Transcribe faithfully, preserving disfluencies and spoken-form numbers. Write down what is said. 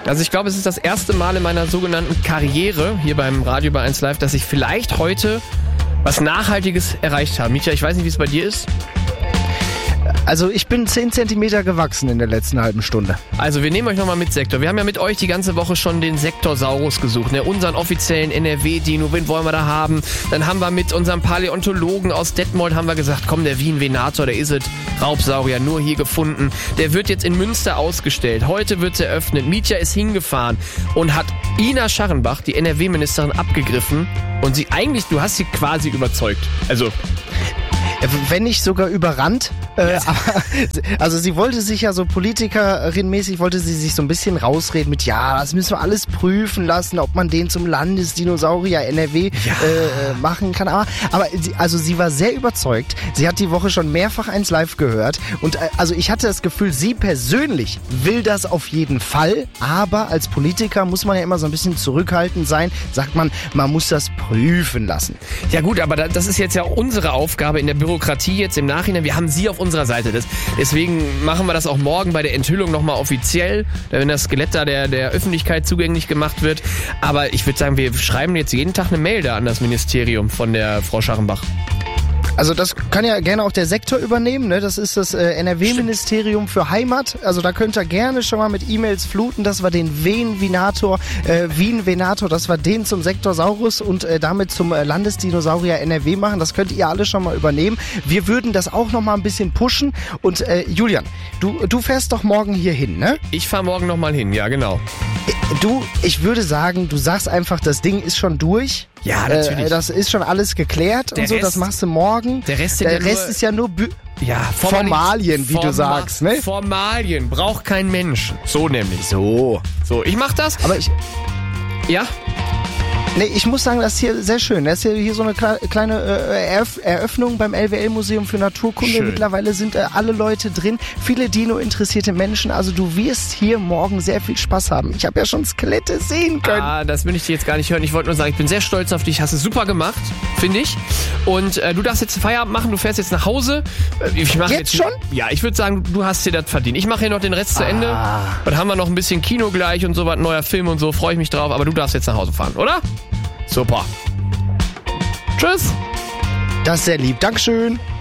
Also ich glaube, es ist das erste Mal in meiner sogenannten Karriere hier beim Radio bei eins Live, dass ich vielleicht heute was Nachhaltiges erreicht habe. Mietja, ich weiß nicht, wie es bei dir ist. Also ich bin zehn Zentimeter gewachsen in der letzten halben Stunde. Also wir nehmen euch nochmal mit, Sektor. Wir haben ja mit euch die ganze Woche schon den Sektorsaurus gesucht, ne? Unseren offiziellen N R W-Dino, wen wollen wir da haben? Dann haben wir mit unserem Paläontologen aus Detmold haben wir gesagt, komm, der Wien-Venator, der ist es, Raubsaurier, nur hier gefunden. Der wird jetzt in Münster ausgestellt. Heute wird es eröffnet. Mietja ist hingefahren und hat Ina Scharrenbach, die N R W-Ministerin, abgegriffen. Und sie eigentlich, du hast sie quasi überzeugt. Also... Wenn nicht sogar überrannt. Äh, aber, also sie wollte sich ja so Politikerin-mäßig, wollte sie sich so ein bisschen rausreden mit, ja, das müssen wir alles prüfen lassen, ob man den zum Landesdinosaurier N R W ja. äh, machen kann. Aber, aber sie, also sie war sehr überzeugt. Sie hat die Woche schon mehrfach eins live gehört. Und äh, also ich hatte das Gefühl, sie persönlich will das auf jeden Fall. Aber als Politiker muss man ja immer so ein bisschen zurückhaltend sein. Sagt man, man muss das prüfen lassen. Ja gut, aber das ist jetzt ja unsere Aufgabe in der Bürokratie jetzt im Nachhinein. Wir haben sie auf unserer Seite. Das, deswegen machen wir das auch morgen bei der Enthüllung nochmal offiziell, wenn das Skelett da der, der Öffentlichkeit zugänglich gemacht wird. Aber ich würde sagen, wir schreiben jetzt jeden Tag eine Mail da an das Ministerium von der Frau Scharrenbach. Also das kann ja gerne auch der Sektor übernehmen, ne? Das ist das äh, N R W-Ministerium für Heimat. Also da könnt ihr gerne schon mal mit E-Mails fluten, dass wir den Wien-Venator, äh, Wien-Venator, dass wir den zum Sektorsaurus und äh, damit zum äh, Landesdinosaurier N R W machen. Das könnt ihr alle schon mal übernehmen. Wir würden das auch noch mal ein bisschen pushen. Und äh, Julian, du, du fährst doch morgen hier hin, ne? Ich fahre morgen noch mal hin, ja genau. Du, ich würde sagen, du sagst einfach, das Ding ist schon durch. Ja, natürlich. Äh, das ist schon alles geklärt der und so, Rest, das machst du morgen. Der Rest, der ja Rest nur, ist ja nur Bü- ja, Formalien, wie Forma- du sagst, ne? Formalien, braucht kein Mensch. So nämlich. So. So, ich mach das. Aber ich... Ja? Nee, ich muss sagen, das ist hier sehr schön. Das ist hier, hier so eine kle- kleine äh, Eröff- Eröffnung beim L W L-Museum für Naturkunde. Schön. Mittlerweile sind äh, alle Leute drin, viele Dino-interessierte Menschen. Also du wirst hier morgen sehr viel Spaß haben. Ich habe ja schon Skelette sehen können. Ah, das will ich dir jetzt gar nicht hören. Ich wollte nur sagen, ich bin sehr stolz auf dich. Hast es super gemacht, finde ich. Und äh, du darfst jetzt Feierabend machen. Du fährst jetzt nach Hause. Äh, ich mach Jetzt jetzt schon? Ja, ich würde sagen, du hast dir das verdient. Ich mache hier noch den Rest zu Ende. Ah. Dann haben wir noch ein bisschen Kino gleich und so was, neuer Film und so. Freue ich mich drauf. Aber du darfst jetzt nach Hause fahren, oder? Super. Tschüss. Das ist sehr lieb. Dankeschön.